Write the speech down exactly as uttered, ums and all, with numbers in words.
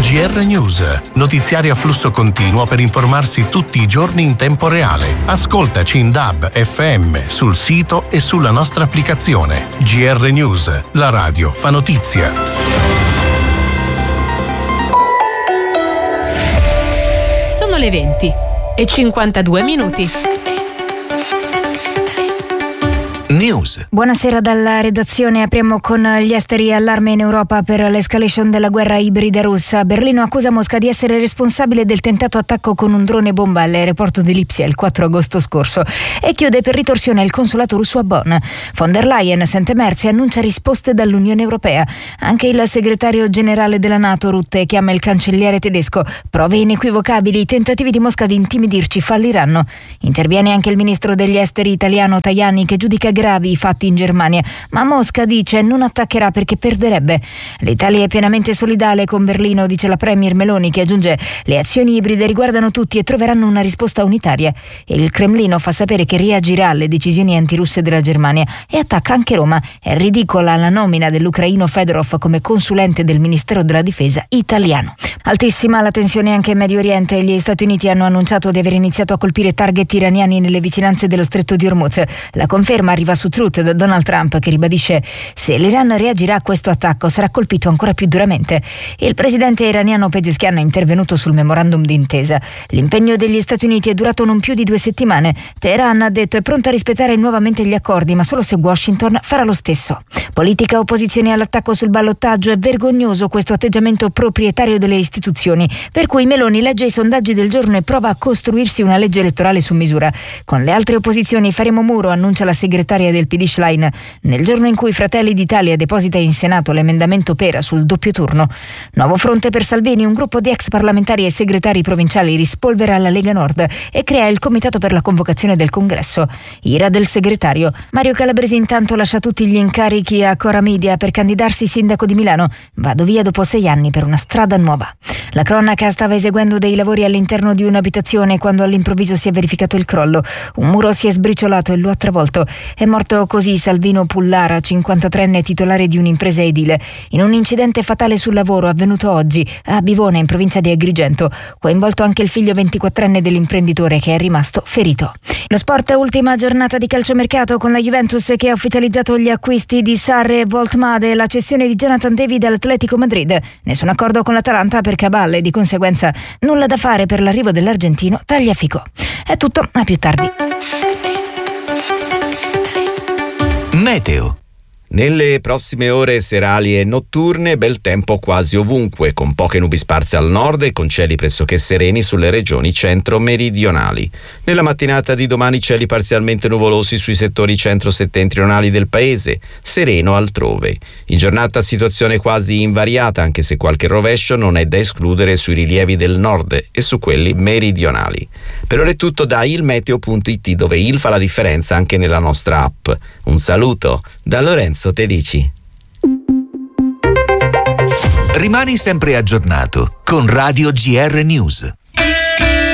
G R News, notiziario a flusso continuo per informarsi tutti i giorni in tempo reale. Ascoltaci in D A B, F M, sul sito e sulla nostra applicazione. G R News, la radio fa notizia. Sono le venti e cinquantadue minuti. News. Buonasera dalla redazione. Apriamo con gli esteri. Allarme in Europa per l'escalation della guerra ibrida russa. Berlino accusa Mosca di essere responsabile del tentato attacco con un drone bomba all'aeroporto di Lipsia il quattro agosto scorso e chiude per ritorsione il consolato russo a Bonn. Von der Leyen sente Merz e annuncia risposte dall'Unione Europea. Anche il segretario generale della NATO, Rutte, chiama il cancelliere tedesco. Prove inequivocabili, i tentativi di Mosca di intimidirci falliranno. Interviene anche il ministro degli esteri italiano Tajani, che giudica gravi i fatti in Germania, ma Mosca dice non attaccherà perché perderebbe. L'Italia è pienamente solidale con Berlino, dice la premier Meloni, che aggiunge le azioni ibride riguardano tutti e troveranno una risposta unitaria. Il Cremlino fa sapere che reagirà alle decisioni antirusse della Germania e attacca anche Roma. È ridicola la nomina dell'ucraino Fedorov come consulente del Ministero della Difesa italiano. Altissima la tensione anche in Medio Oriente. Gli Stati Uniti hanno annunciato di aver iniziato a colpire target iraniani nelle vicinanze dello stretto di Hormuz. La conferma arriva su Truth da Donald Trump, che ribadisce se l'Iran reagirà a questo attacco sarà colpito ancora più duramente. Il presidente iraniano Pezeshkian è intervenuto sul memorandum d'intesa. L'impegno degli Stati Uniti è durato non più di due settimane. Teheran, ha detto, è pronta a rispettare nuovamente gli accordi, ma solo se Washington farà lo stesso. Politica, opposizione all'attacco sul ballottaggio. È vergognoso questo atteggiamento proprietario delle istituzioni, per cui Meloni legge i sondaggi del giorno e prova a costruirsi una legge elettorale su misura. Con le altre opposizioni faremo muro, annuncia la segretaria del P D Schlein, nel giorno in cui Fratelli d'Italia deposita in Senato l'emendamento Pera sul doppio turno. Nuovo fronte per Salvini. Un gruppo di ex parlamentari e segretari provinciali rispolvera la Lega Nord e crea il comitato per la convocazione del congresso. Ira del segretario. Mario Calabresi intanto lascia tutti gli incarichi a Cora Media per candidarsi sindaco di Milano. Vado via dopo sei anni per una strada nuova. La cronaca: stava eseguendo dei lavori all'interno di un'abitazione quando all'improvviso si è verificato il crollo. Un muro si è sbriciolato e lo ha travolto. È morto così Salvino Pullara, cinquantatreenne titolare di un'impresa edile, in un incidente fatale sul lavoro avvenuto oggi a Bivona, in provincia di Agrigento. Coinvolto anche il figlio ventiquattrenne dell'imprenditore, che è rimasto ferito. Lo sport, ultima giornata di calciomercato con la Juventus che ha ufficializzato gli acquisti di Sarri e Voltmade e la cessione di Jonathan David all'Atletico Madrid. Nessun accordo con l'Atalanta per Cabal e di conseguenza nulla da fare per l'arrivo dell'argentino Tagliafico. È tutto, a più tardi. Meteo. Nelle prossime ore serali e notturne bel tempo quasi ovunque, con poche nubi sparse al nord e con cieli pressoché sereni sulle regioni centro-meridionali. Nella mattinata di domani cieli parzialmente nuvolosi sui settori centro-settentrionali del paese, sereno altrove. In giornata situazione quasi invariata, anche se qualche rovescio non è da escludere sui rilievi del nord e su quelli meridionali. Per ora è tutto da ilmeteo punto it, dove il fa la differenza anche nella nostra app. Un saluto da Lorenzo Tedici. Rimani sempre aggiornato con Radio G R News.